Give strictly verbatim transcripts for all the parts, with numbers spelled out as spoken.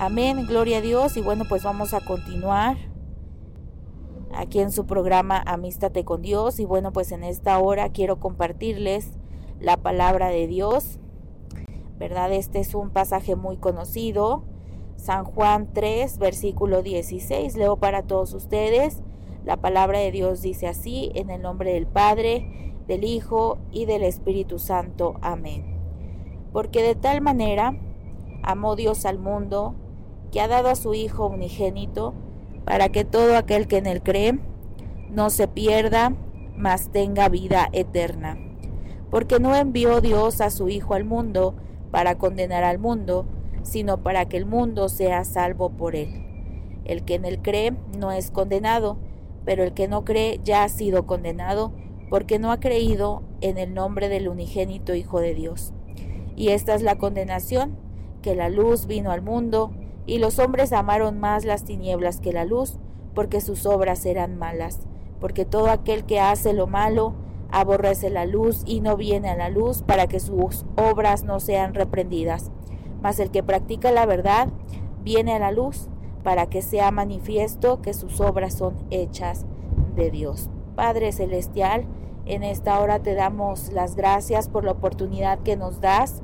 Amén, gloria a Dios. Y bueno, pues vamos a continuar aquí en su programa Amístate con Dios. Y bueno, pues en esta hora quiero compartirles la palabra de Dios, ¿verdad? Este es un pasaje muy conocido, San Juan tres, versículo dieciséis. Leo para todos ustedes. La palabra de Dios dice así: en el nombre del Padre, del Hijo y del Espíritu Santo. Amén. Porque de tal manera amó Dios al mundo, que ha dado a su Hijo unigénito, para que todo aquel que en él cree no se pierda, mas tenga vida eterna. Porque no envió Dios a su Hijo al mundo para condenar al mundo, sino para que el mundo sea salvo por él. El que en él cree no es condenado, pero el que no cree ya ha sido condenado, porque no ha creído en el nombre del unigénito Hijo de Dios. Y esta es la condenación, que la luz vino al mundo, y los hombres amaron más las tinieblas que la luz, porque sus obras eran malas. Porque todo aquel que hace lo malo aborrece la luz y no viene a la luz, para que sus obras no sean reprendidas. Mas el que practica la verdad viene a la luz, para que sea manifiesto que sus obras son hechas de Dios. Padre Celestial, en esta hora te damos las gracias por la oportunidad que nos das,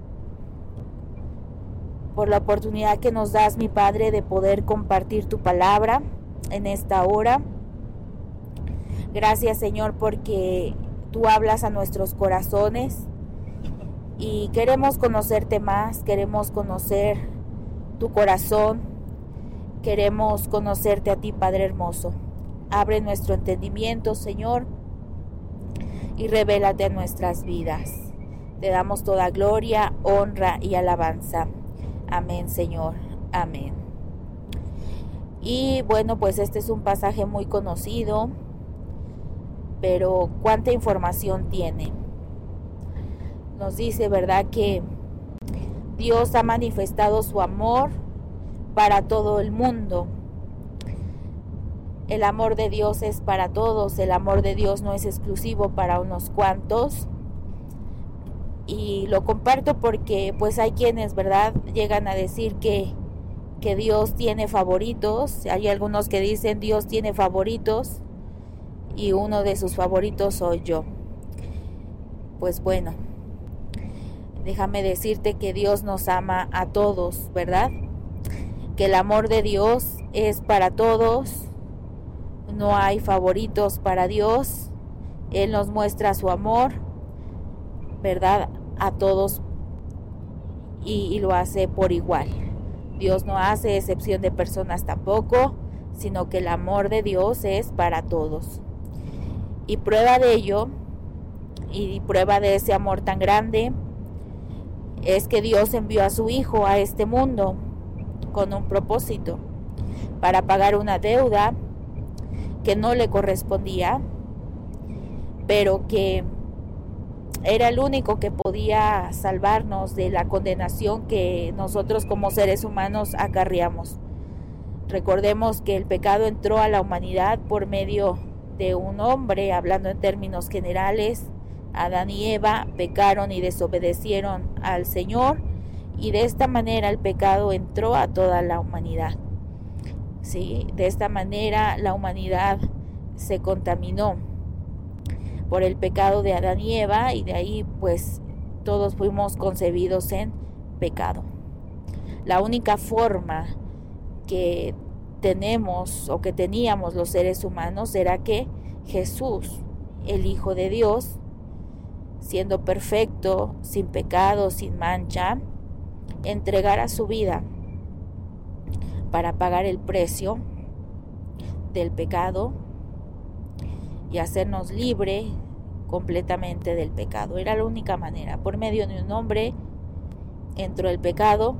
por la oportunidad que nos das, mi Padre, de poder compartir tu palabra en esta hora. Gracias, Señor, porque tú hablas a nuestros corazones y queremos conocerte más, queremos conocer tu corazón, queremos conocerte a ti, Padre hermoso. Abre nuestro entendimiento, Señor, y revélate a nuestras vidas. Te damos toda gloria, honra y alabanza. Amén, Señor. Amén. Y bueno, pues este es un pasaje muy conocido, pero ¿cuánta información tiene? Nos dice, ¿verdad?, que Dios ha manifestado su amor para todo el mundo. El amor de Dios es para todos, el amor de Dios no es exclusivo para unos cuantos. Y lo comparto porque pues hay quienes, ¿verdad?, llegan a decir que, que Dios tiene favoritos. Hay algunos que dicen Dios tiene favoritos y uno de sus favoritos soy yo. Pues bueno, déjame decirte que Dios nos ama a todos, ¿verdad? Que el amor de Dios es para todos. No hay favoritos para Dios. Él nos muestra su amor, ¿verdad?, a todos y, y lo hace por igual. Dios no hace excepción de personas tampoco, sino que el amor de Dios es para todos. Y prueba de ello, y prueba de ese amor tan grande, es que Dios envió a su Hijo a este mundo con un propósito, para pagar una deuda que no le correspondía, pero que era el único que podía salvarnos de la condenación que nosotros como seres humanos acarreamos. Recordemos que el pecado entró a la humanidad por medio de un hombre, hablando en términos generales. Adán y Eva pecaron y desobedecieron al Señor, y de esta manera el pecado entró a toda la humanidad. Sí, de esta manera la humanidad se contaminó por el pecado de Adán y Eva, y de ahí pues todos fuimos concebidos en pecado. La única forma que tenemos o que teníamos los seres humanos era que Jesús, el Hijo de Dios, siendo perfecto, sin pecado, sin mancha, entregara su vida para pagar el precio del pecado y hacernos libre completamente del pecado. Era la única manera. Por medio de un hombre entró el pecado,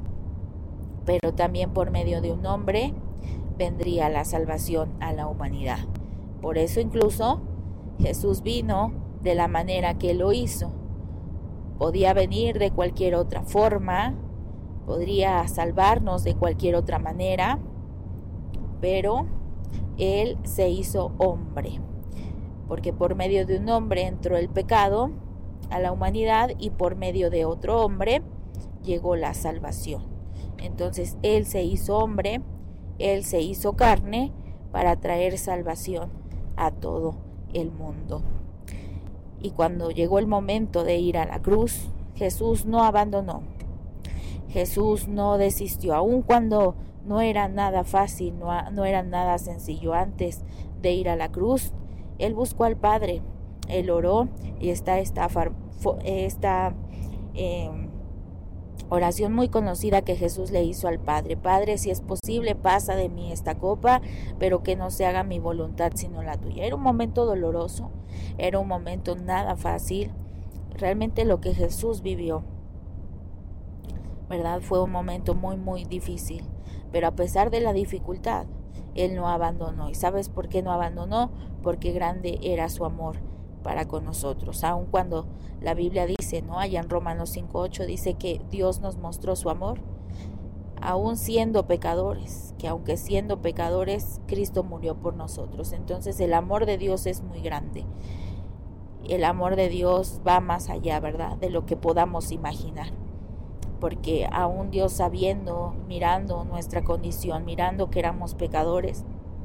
pero también por medio de un hombre vendría la salvación a la humanidad. Por eso incluso Jesús vino de la manera que lo hizo. Podía venir de cualquier otra forma, podría salvarnos de cualquier otra manera, pero Él se hizo hombre, porque por medio de un hombre entró el pecado a la humanidad y por medio de otro hombre llegó la salvación. Entonces Él se hizo hombre, Él se hizo carne para traer salvación a todo el mundo. Y cuando llegó el momento de ir a la cruz, Jesús no abandonó. Jesús no desistió, aun cuando no era nada fácil, no, no era nada sencillo. Antes de ir a la cruz, Él buscó al Padre, Él oró, y está esta, esta eh, oración muy conocida que Jesús le hizo al Padre: Padre, si es posible, pasa de mí esta copa, pero que no se haga mi voluntad sino la tuya. Era un momento doloroso, era un momento nada fácil. Realmente lo que Jesús vivió, ¿verdad?, fue un momento muy muy difícil, pero a pesar de la dificultad, Él no abandonó. ¿Y sabes por qué no abandonó? Porque grande era su amor para con nosotros. Aun cuando la Biblia dice, ¿no?, allá en Romanos cinco ocho dice que Dios nos mostró su amor, aun siendo pecadores, que aunque siendo pecadores, Cristo murió por nosotros. Entonces el amor de Dios es muy grande. El amor de Dios va más allá, ¿verdad?, de lo que podamos imaginar. Porque aún Dios, sabiendo, mirando nuestra condición, mirando que éramos pecadores,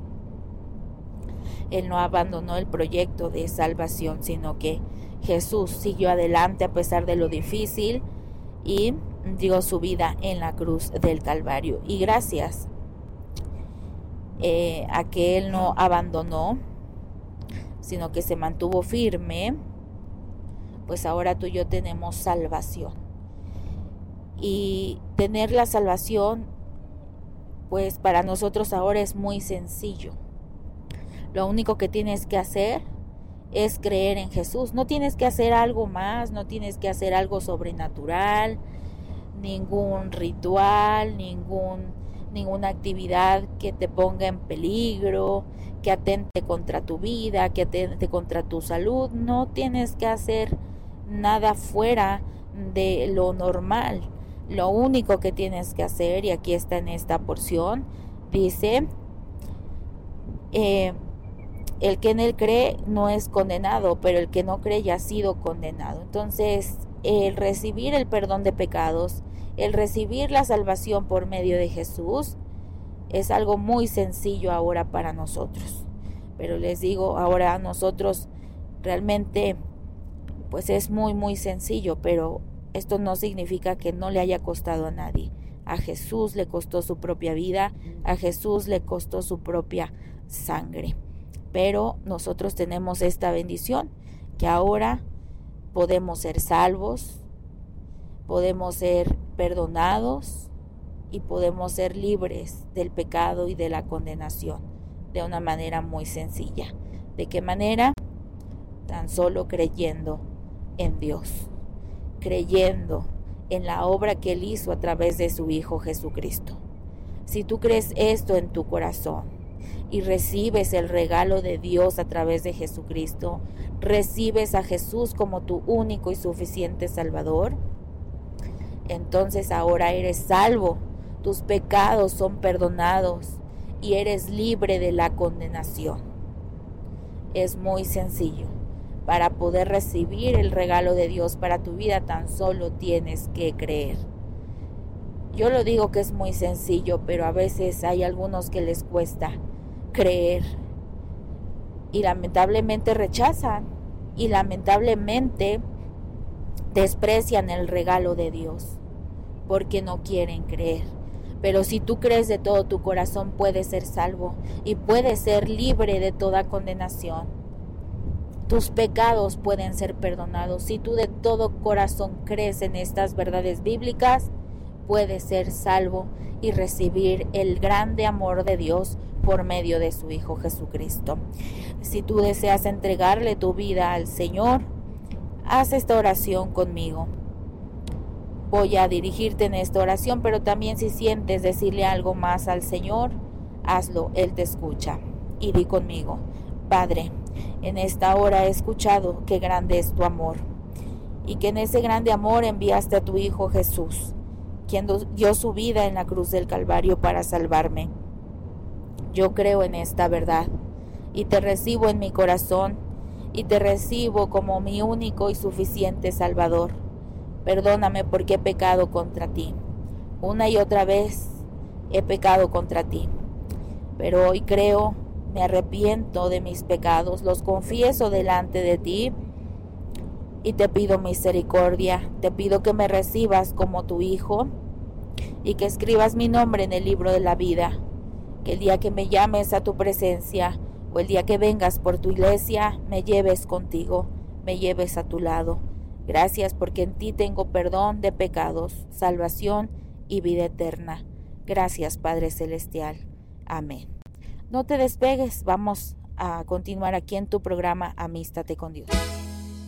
Él no abandonó el proyecto de salvación, sino que Jesús siguió adelante a pesar de lo difícil y dio su vida en la cruz del Calvario. Y gracias eh, a que Él no abandonó, sino que se mantuvo firme, pues ahora tú y yo tenemos salvación. Y tener la salvación, pues para nosotros ahora es muy sencillo. Lo único que tienes que hacer es creer en Jesús. No tienes que hacer algo más, no tienes que hacer algo sobrenatural, ningún ritual, ningún, ninguna actividad que te ponga en peligro, que atente contra tu vida, que atente contra tu salud. No tienes que hacer nada fuera de lo normal. Lo único que tienes que hacer, y aquí está en esta porción, dice, eh, el que en Él cree no es condenado, pero el que no cree ya ha sido condenado. Entonces, el recibir el perdón de pecados, el recibir la salvación por medio de Jesús, es algo muy sencillo ahora para nosotros. Pero les digo, ahora a nosotros realmente, pues es muy, muy sencillo, pero esto no significa que no le haya costado a nadie. A Jesús le costó su propia vida, a Jesús le costó su propia sangre. Pero nosotros tenemos esta bendición, que ahora podemos ser salvos, podemos ser perdonados y podemos ser libres del pecado y de la condenación de una manera muy sencilla. ¿De qué manera? Tan solo creyendo en Dios, creyendo en la obra que Él hizo a través de su Hijo Jesucristo. Si tú crees esto en tu corazón y recibes el regalo de Dios a través de Jesucristo, recibes a Jesús como tu único y suficiente Salvador, entonces ahora eres salvo, tus pecados son perdonados y eres libre de la condenación. Es muy sencillo. Para poder recibir el regalo de Dios para tu vida, tan solo tienes que creer. Yo lo digo que es muy sencillo, pero a veces hay algunos que les cuesta creer y lamentablemente rechazan y lamentablemente desprecian el regalo de Dios porque no quieren creer. Pero si tú crees de todo tu corazón, puedes ser salvo y puedes ser libre de toda condenación. Tus pecados pueden ser perdonados. Si tú de todo corazón crees en estas verdades bíblicas, puedes ser salvo y recibir el grande amor de Dios por medio de su Hijo Jesucristo. Si tú deseas entregarle tu vida al Señor, haz esta oración conmigo. Voy a dirigirte en esta oración, pero también si sientes decirle algo más al Señor, hazlo, Él te escucha. Y di conmigo: Padre, en esta hora he escuchado qué grande es tu amor y que en ese grande amor enviaste a tu Hijo Jesús, quien dio su vida en la cruz del Calvario para salvarme. Yo creo en esta verdad y te recibo en mi corazón y te recibo como mi único y suficiente Salvador. Perdóname porque he pecado contra ti. una y otra vez he pecado contra ti, pero hoy creo, me arrepiento de mis pecados, los confieso delante de ti y te pido misericordia, te pido que me recibas como tu hijo y que escribas mi nombre en el libro de la vida, que el día que me llames a tu presencia o el día que vengas por tu iglesia, me lleves contigo, me lleves a tu lado. Gracias porque en ti tengo perdón de pecados, salvación y vida eterna. Gracias, Padre Celestial. Amén. No te despegues, vamos a continuar aquí en tu programa Amístate con Dios.